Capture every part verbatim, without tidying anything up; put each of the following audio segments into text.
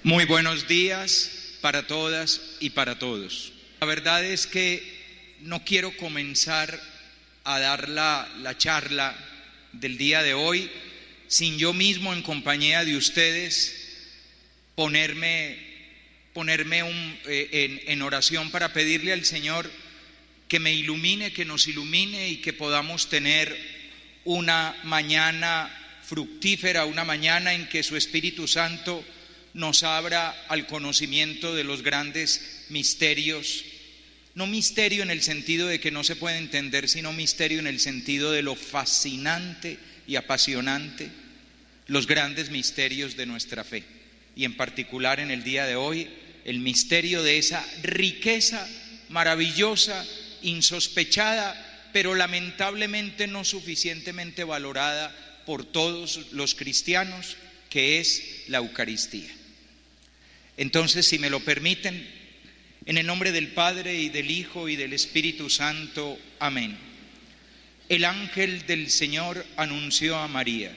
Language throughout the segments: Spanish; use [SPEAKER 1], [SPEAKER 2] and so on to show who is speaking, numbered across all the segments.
[SPEAKER 1] Muy buenos días para todas y para todos. La verdad es que no quiero comenzar a dar la, la charla del día de hoy sin yo mismo, en compañía de ustedes, ponerme, ponerme un, eh, en, en oración para pedirle al Señor que me ilumine, que nos ilumine y que podamos tener una mañana fructífera, una mañana en que su Espíritu Santo nos abra al conocimiento de los grandes misterios. No misterio en el sentido de que no se puede entender, sino misterio en el sentido de lo fascinante y apasionante, los grandes misterios de nuestra fe. Y en particular en el día de hoy, el misterio de esa riqueza maravillosa, insospechada, pero lamentablemente no suficientemente valorada por todos los cristianos, que es la Eucaristía. Entonces, si me lo permiten, en el nombre del Padre y del Hijo y del Espíritu Santo, amén. El ángel del Señor anunció a María: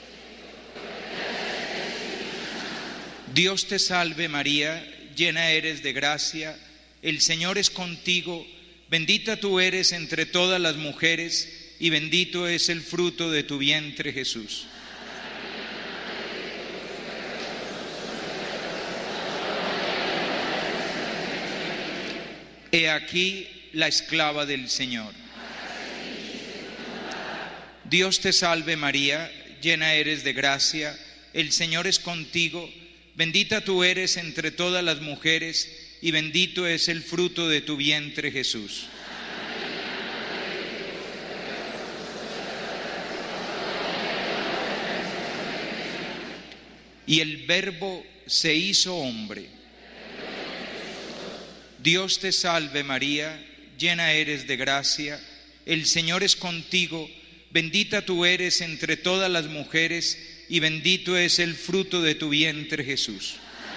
[SPEAKER 1] Dios te salve María, llena eres de gracia, el Señor es contigo, bendita tú eres entre todas las mujeres y bendito es el fruto de tu vientre Jesús. He aquí la esclava del Señor. Dios te salve María, llena eres de gracia, el Señor es contigo, bendita tú eres entre todas las mujeres y bendito es el fruto de tu vientre Jesús. Y el Verbo se hizo hombre. Dios te salve María, llena eres de gracia, el Señor es contigo, bendita tú eres entre todas las mujeres y bendito es el fruto de tu vientre Jesús.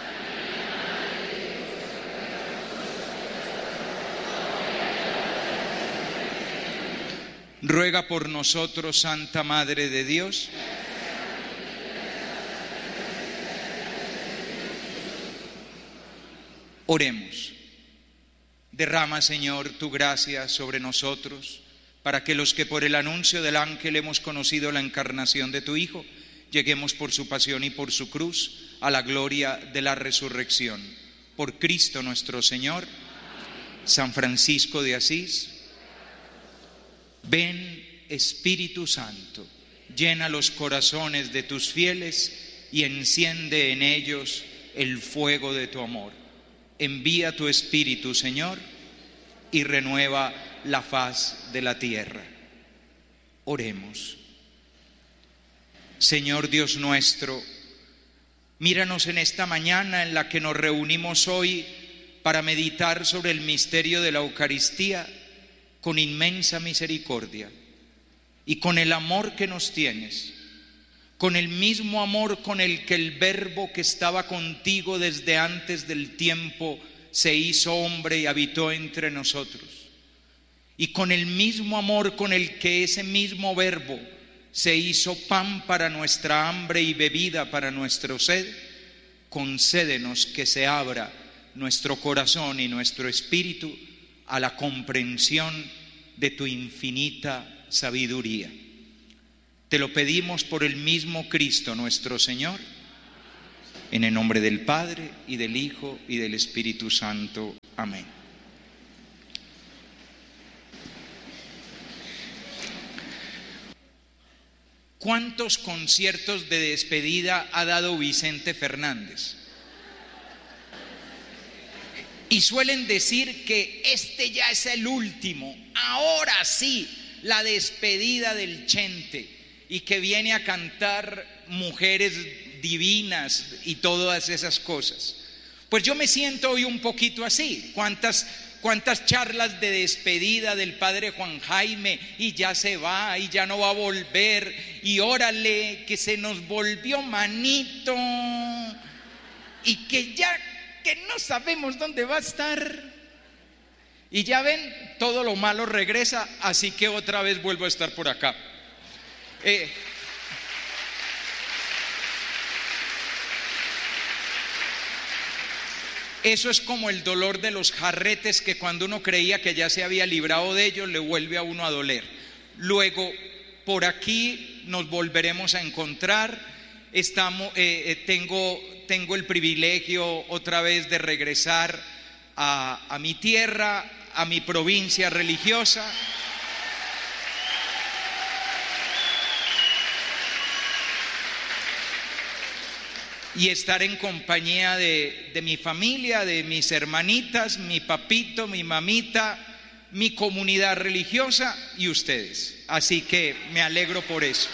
[SPEAKER 1] Ruega por nosotros, Santa Madre de Dios. Oremos. Derrama, Señor, tu gracia sobre nosotros, para que los que por el anuncio del ángel hemos conocido la encarnación de tu Hijo, lleguemos por su pasión y por su cruz a la gloria de la resurrección. Por Cristo nuestro Señor. San Francisco de Asís. Ven, Espíritu Santo, llena los corazones de tus fieles y enciende en ellos el fuego de tu amor. Envía tu Espíritu, Señor, y renueva la faz de la tierra. Oremos. Señor Dios nuestro, míranos en esta mañana en la que nos reunimos hoy para meditar sobre el misterio de la Eucaristía con inmensa misericordia y con el amor que nos tienes, con el mismo amor con el que el Verbo que estaba contigo desde antes del tiempo se hizo hombre y habitó entre nosotros, y con el mismo amor con el que ese mismo Verbo se hizo pan para nuestra hambre y bebida para nuestro sed, concédenos que se abra nuestro corazón y nuestro espíritu a la comprensión de tu infinita sabiduría. Te lo pedimos por el mismo Cristo nuestro Señor, en el nombre del Padre y del Hijo y del Espíritu Santo. Amén. ¿Cuántos conciertos de despedida ha dado Vicente Fernández? Y suelen decir que este ya es el último, ahora sí, la despedida del Chente, y que viene a cantar mujeres divinas y todas esas cosas. Pues yo me siento hoy un poquito así. ¿Cuántas, cuántas charlas de despedida del padre Juan Jaime? Y ya se va, y ya no va a volver, y órale, que se nos volvió manito, y que ya, que no sabemos dónde va a estar. Y ya ven, todo lo malo regresa, así que otra vez vuelvo a estar por acá. Eh, – Eso es como el dolor de los jarretes, que cuando uno creía que ya se había librado de ellos, le vuelve a uno a doler. Luego, por aquí nos volveremos a encontrar. Estamos, eh, eh, tengo, tengo el privilegio otra vez de regresar a, a mi tierra, a mi provincia religiosa. Y estar en compañía de, de mi familia, de mis hermanitas, mi papito, mi mamita, mi comunidad religiosa y ustedes. Así que me alegro por eso.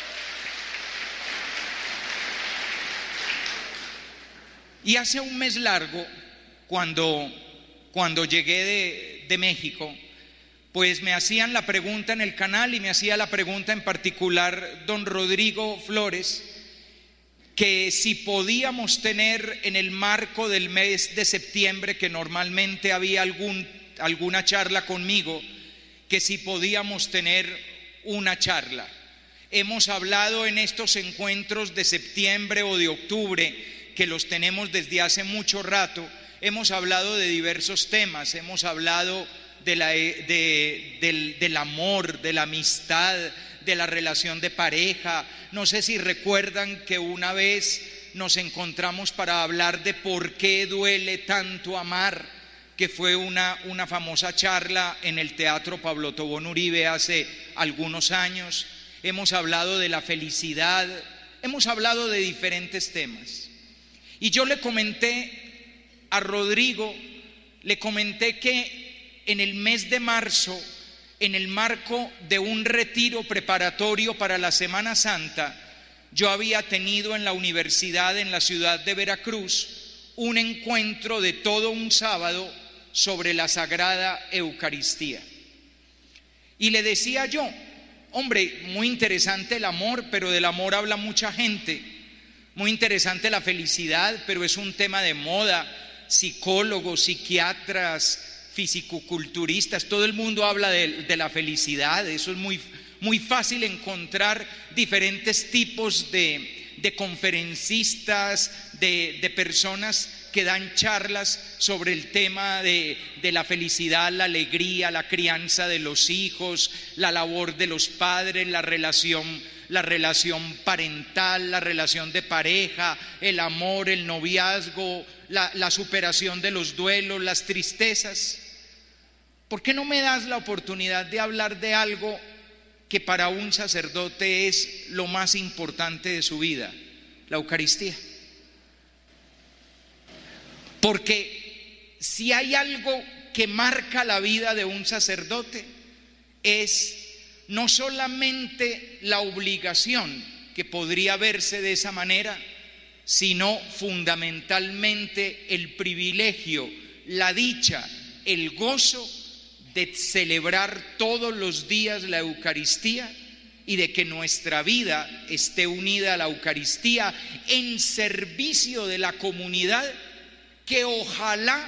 [SPEAKER 1] Y hace un mes largo, cuando, cuando llegué de, de México, pues me hacían la pregunta en el canal, y me hacía la pregunta en particular don Rodrigo Flores, que si podíamos tener en el marco del mes de septiembre, que normalmente había algún, alguna charla conmigo, que si podíamos tener una charla. Hemos hablado en estos encuentros de septiembre o de octubre, que los tenemos desde hace mucho rato, hemos hablado de diversos temas, hemos hablado de la, de, del, del amor, de la amistad, de la relación de pareja. No sé si recuerdan que una vez nos encontramos para hablar de por qué duele tanto amar, que fue una, una famosa charla en el Teatro Pablo Tobón Uribe hace algunos años. Hemos hablado de la felicidad, hemos hablado de diferentes temas. Y yo le comenté a Rodrigo, le comenté que en el mes de marzo, en el marco de un retiro preparatorio para la Semana Santa, yo había tenido en la universidad en la ciudad de Veracruz un encuentro de todo un sábado sobre la Sagrada Eucaristía. Y le decía yo, hombre, muy interesante el amor, pero del amor habla mucha gente. Muy interesante la felicidad, pero es un tema de moda. Psicólogos, psiquiatras, fisicoculturistas, todo el mundo habla de, de la felicidad. Eso es muy, muy fácil encontrar diferentes tipos de, de conferencistas, de, de personas que dan charlas sobre el tema de, de la felicidad, la alegría, la crianza de los hijos, la labor de los padres, la relación, la relación parental, la relación de pareja, el amor, el noviazgo, la, la superación de los duelos, las tristezas. ¿Por qué no me das la oportunidad de hablar de algo que para un sacerdote es lo más importante de su vida? La Eucaristía. Porque si hay algo que marca la vida de un sacerdote, es no solamente la obligación, que podría verse de esa manera, sino fundamentalmente el privilegio, la dicha, el gozo de celebrar todos los días la Eucaristía y de que nuestra vida esté unida a la Eucaristía en servicio de la comunidad, que ojalá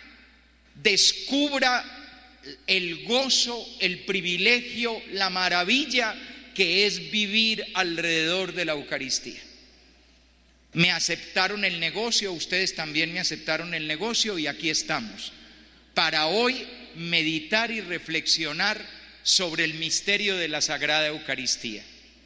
[SPEAKER 1] descubra el gozo, el privilegio, la maravilla que es vivir alrededor de la Eucaristía. Me aceptaron el negocio, ustedes también me aceptaron el negocio, y aquí estamos para hoy meditar y reflexionar sobre el misterio de la Sagrada Eucaristía.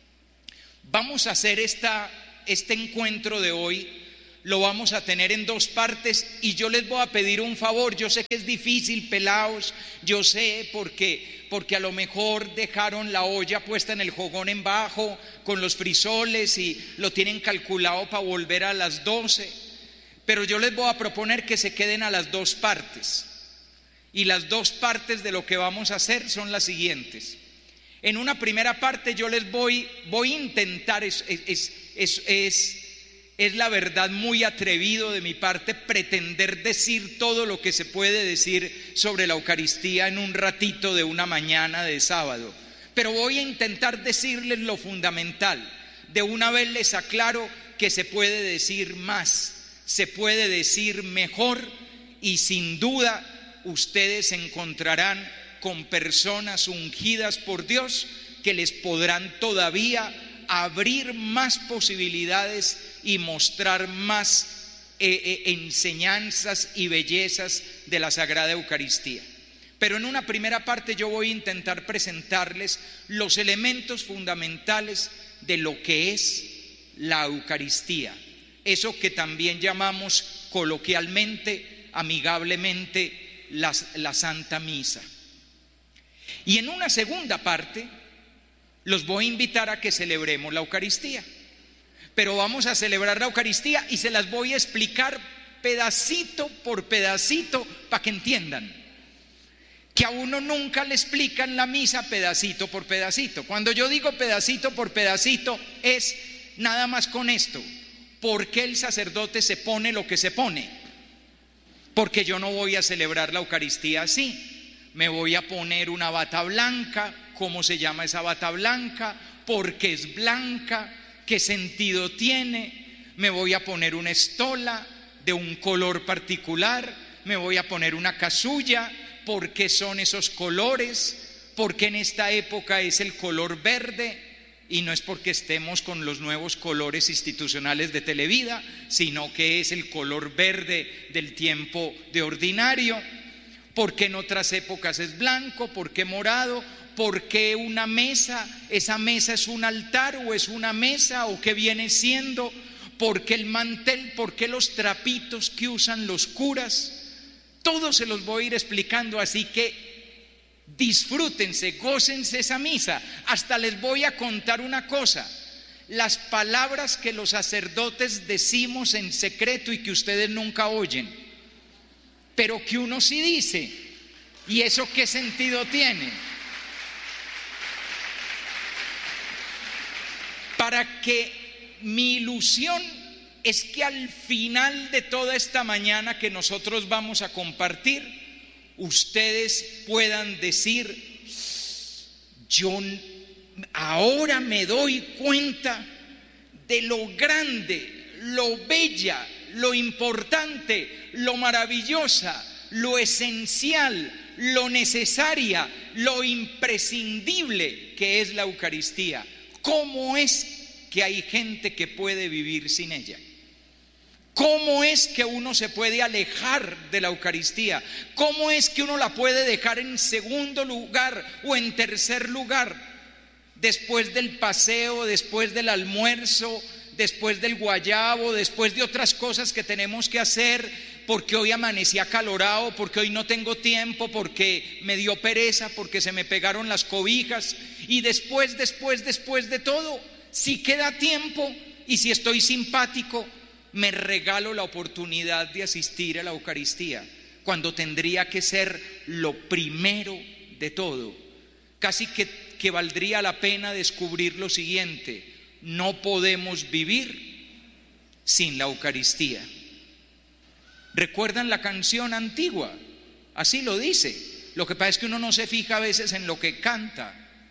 [SPEAKER 1] Vamos a hacer esta, este encuentro de hoy, lo vamos a tener en dos partes, y yo les voy a pedir un favor. Yo sé que es difícil, pelaos, yo sé, porque, porque a lo mejor dejaron la olla puesta en el fogón en bajo con los frisoles y lo tienen calculado para volver a las doce, pero yo les voy a proponer que se queden a las dos partes. Y las dos partes de lo que vamos a hacer son las siguientes. En una primera parte yo les voy, voy a intentar, es, es, es, es, es la verdad muy atrevido de mi parte pretender decir todo lo que se puede decir sobre la Eucaristía en un ratito de una mañana de sábado, pero voy a intentar decirles lo fundamental. De una vez les aclaro que se puede decir más, se puede decir mejor, y sin duda ustedes se encontrarán con personas ungidas por Dios que les podrán todavía abrir más posibilidades y mostrar más eh, eh, enseñanzas y bellezas de la Sagrada Eucaristía. Pero en una primera parte yo voy a intentar presentarles los elementos fundamentales de lo que es la Eucaristía, eso que también llamamos coloquialmente, amigablemente, la, la Santa Misa. Y en una segunda parte los voy a invitar a que celebremos la Eucaristía, pero vamos a celebrar la Eucaristía y se las voy a explicar pedacito por pedacito para que entiendan que a uno nunca le explican la misa pedacito por pedacito. Cuando yo digo pedacito por pedacito es nada más con esto: ¿por qué el sacerdote se pone lo que se pone? Porque yo no voy a celebrar la Eucaristía así. Me voy a poner una bata blanca. ¿Cómo se llama esa bata blanca? ¿Por qué es blanca? ¿Qué sentido tiene? Me voy a poner una estola de un color particular. Me voy a poner una casulla. ¿Por qué son esos colores? ¿Por qué en esta época es el color verde? Y no es porque estemos con los nuevos colores institucionales de Televida, sino que es el color verde del tiempo de ordinario. ¿Por qué en otras épocas es blanco? ¿Por qué morado? ¿Por qué una mesa? ¿Esa mesa es un altar o es una mesa? ¿O qué viene siendo? ¿Por qué el mantel? ¿Por qué los trapitos que usan los curas? Todo se los voy a ir explicando, así que disfrútense, gócense esa misa. Hasta les voy a contar una cosa: las palabras que los sacerdotes decimos en secreto y que ustedes nunca oyen, pero que uno sí dice. ¿Y eso qué sentido tiene? Para que mi ilusión es que al final de toda esta mañana que nosotros vamos a compartir, ustedes puedan decir: yo ahora me doy cuenta de lo grande, lo bella, lo importante, lo maravillosa, lo esencial, lo necesaria, lo imprescindible que es la Eucaristía. ¿Cómo es que hay gente que puede vivir sin ella? ¿Cómo es que uno se puede alejar de la Eucaristía? ¿Cómo es que uno la puede dejar en segundo lugar o en tercer lugar? Después del paseo, después del almuerzo, después del guayabo, después de otras cosas que tenemos que hacer, porque hoy amanecí acalorado, porque hoy no tengo tiempo, porque me dio pereza, porque se me pegaron las cobijas. Y después, después, después de todo, si queda tiempo y si estoy simpático, me regalo la oportunidad de asistir a la Eucaristía, cuando tendría que ser lo primero de todo. Casi que, que valdría la pena descubrir lo siguiente: no podemos vivir sin la Eucaristía. ¿Recuerdan la canción antigua? Así lo dice. Lo que pasa es que uno no se fija a veces en lo que canta.